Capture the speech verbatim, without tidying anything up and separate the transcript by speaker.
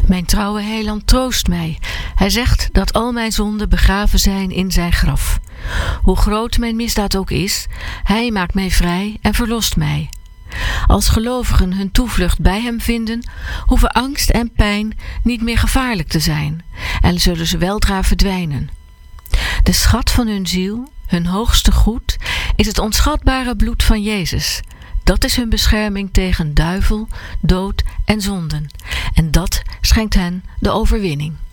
Speaker 1: Mijn trouwe heiland troost mij. Hij zegt dat al mijn zonden begraven zijn in zijn graf. Hoe groot mijn misdaad ook is, hij maakt mij vrij en verlost mij. Als gelovigen hun toevlucht bij hem vinden, hoeven angst en pijn niet meer gevaarlijk te zijn en zullen ze weldra verdwijnen. De schat van hun ziel, hun hoogste goed, is het onschatbare bloed van Jezus. Dat is hun bescherming tegen duivel, dood en zonden. En dat schenkt hen de overwinning.